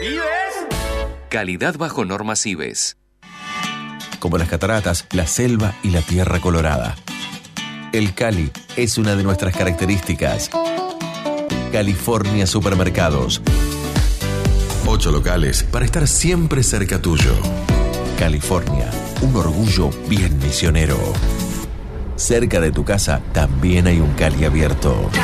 ¿Vives? Calidad bajo normas IBES. Como las cataratas, la selva y la tierra colorada. El Cali es una de nuestras características. California Supermercados. 8 locales para estar siempre cerca tuyo. California, un orgullo bien misionero. Cerca de tu casa también hay un Cali abierto.